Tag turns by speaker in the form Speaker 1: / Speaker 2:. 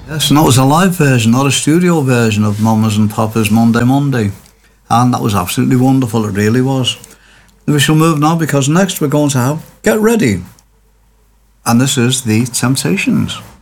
Speaker 1: Yes, and that was a live version, not a studio version of Mamas and Papa's Monday Monday. And that was absolutely wonderful, it really was. We shall move now because next we're going to have Get Ready. And this is The Temptations.